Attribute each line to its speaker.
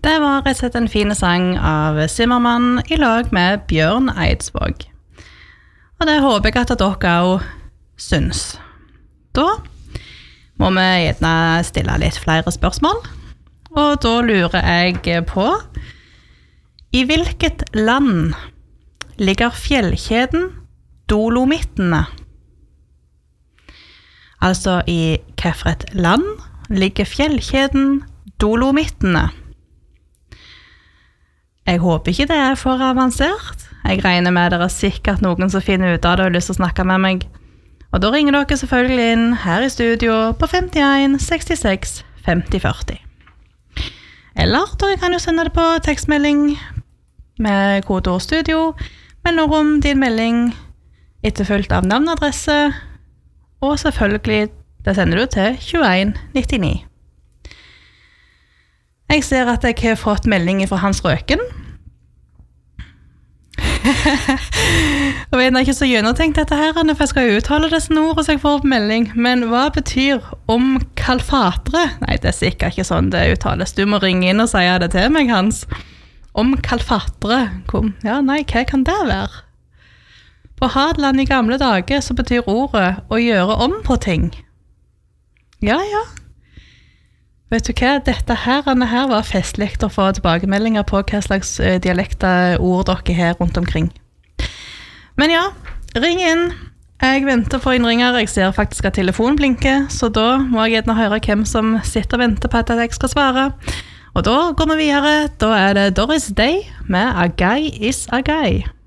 Speaker 1: Det var rett og slett en fin sang av Zimmermann I lag med Bjørn Eidsvåg. Og det håper jeg at dere også syns. Da må vi gjerne stille litt flere spørsmål. Og da lurer jeg på, I hvilket land ligger fjellkjeden Dolomittene? Altså I hvilket land ligger fjellkjeden Dolomittene? Jeg håper ikke det for avansert. Jeg regner med dere sikkert noen som finner ut av det og har lyst til å snakke med meg. Og da ringer dere selvfølgelig inn her I studio på 51 66 50 40. Eller dere kan jo sende det på tekstmelding med kodeord studio, mellomrom din melding, etterfulgt av navnadresse, og selvfølgelig, det sender du til 2199. Jeg ser at jeg har fått melding fra Hans Røken. Jeg vet ikke så gjennomtenkt dette her, for jeg skal uttale disse ord, så jeg får melding. Men hva betyr om kalfatre? Nei, det sikkert ikke sånn det uttales. Du må ringe inn og si det til meg, Hans. Om kalfatre. Ja, nei, hva kan det være? På Hadeland I gamle dager så betyr ordet å gjøre om på ting. Ja. Vet du hva, dette her var festligt å få tilbakemeldinger på hva slags dialekter ord dere har rundt omkring. Men ja, ring inn. Jeg venter på innringer. Jeg ser faktisk at telefonen blinker, så da må jeg gjerne høre hvem som sitter og venter på at jeg skal svare. Og da går vi videre. Da det Doris Day med A Guy is a Guy.